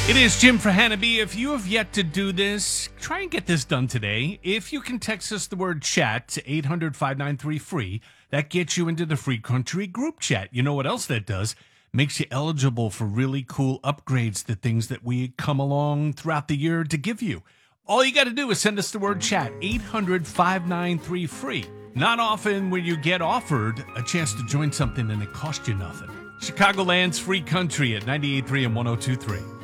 It is Jim for Hannity. If you have yet to do this, try and get this done today. If you can text us the word chat to 800-593-FREE, that gets you into the Free Country group chat. You know what else that does? Makes you eligible for really cool upgrades to things that we come along throughout the year to give you. All you got to do is send us the word chat, 800-593-FREE. Not often will you get offered a chance to join something and it costs you nothing. Chicagoland's Free Country at 98.3 and 102.3.